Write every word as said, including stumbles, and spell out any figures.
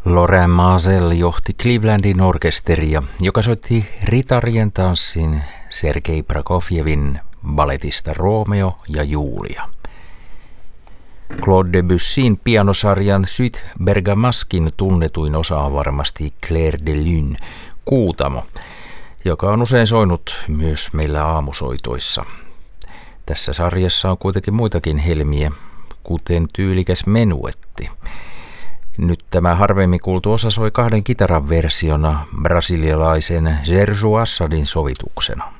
Laurent Mazel johti Clevelandin orkesteria, joka soitti Ritarien tanssin Sergei Prokofjevin balletista Romeo ja Julia. Claude Debussyn pianosarjan Suite Bergamasquin tunnetuin osa on varmasti Clair de Lune, Kuutamo, joka on usein soinut myös meillä aamusoitoissa. Tässä sarjassa on kuitenkin muitakin helmiä, kuten tyylikäs menuetti. Nyt tämä harvemmin kuultu osa soi kahden kitaran versiona brasilialaisen Sergio Assadin sovituksena.